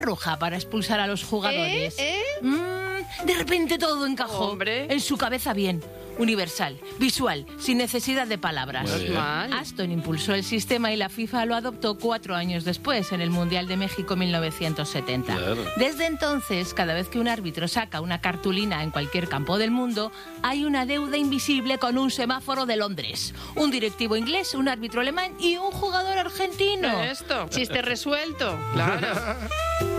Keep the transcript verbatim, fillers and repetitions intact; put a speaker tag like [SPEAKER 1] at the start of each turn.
[SPEAKER 1] roja para expulsar a los jugadores.
[SPEAKER 2] ¿Eh? ¿Eh?
[SPEAKER 1] Mm, de repente todo encajó.
[SPEAKER 2] Hombre.
[SPEAKER 1] En su cabeza bien. Universal, visual, sin necesidad de palabras.
[SPEAKER 3] Muy bien.
[SPEAKER 2] Mal.
[SPEAKER 1] Aston impulsó el sistema y la FIFA lo adoptó cuatro años después, en el Mundial de México mil novecientos setenta.
[SPEAKER 3] Claro.
[SPEAKER 1] Desde entonces, cada vez que un árbitro saca una cartulina en cualquier campo del mundo, hay una deuda invisible con un semáforo de Londres, un directivo inglés, un árbitro alemán y un jugador argentino.
[SPEAKER 2] Esto, chiste resuelto. Claro.